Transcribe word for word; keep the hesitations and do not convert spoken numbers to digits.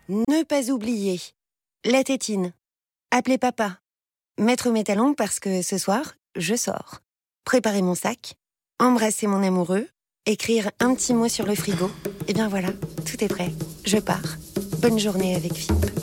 Ne pas oublier. La tétine. Appeler papa. Mettre mes talons parce que ce soir, je sors. Préparer mon sac. Embrasser mon amoureux. Écrire un petit mot sur le frigo. Et bien voilà, tout est prêt. Je pars. Bonne journée avec Philippe.